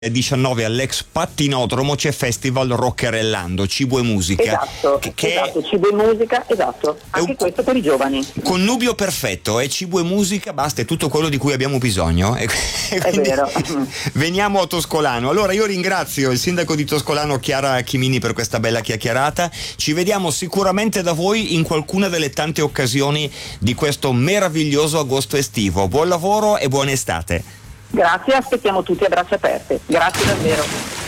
19 all'ex Pattinodromo c'è Festival Rockerellando, Cibo e Musica. Esatto, Cibo e Musica, esatto. Anche questo per i giovani. Connubio perfetto, è cibo e musica, basta, è tutto quello di cui abbiamo bisogno. È vero. Veniamo a Toscolano. Allora io ringrazio il sindaco di Toscolano Chiara Chimini per questa bella chiacchierata. Ci vediamo sicuramente da voi in qualcuna delle tante occasioni di questo meraviglioso agosto estivo. Buon lavoro e buona estate. Grazie, aspettiamo tutti a braccia aperte. Grazie davvero.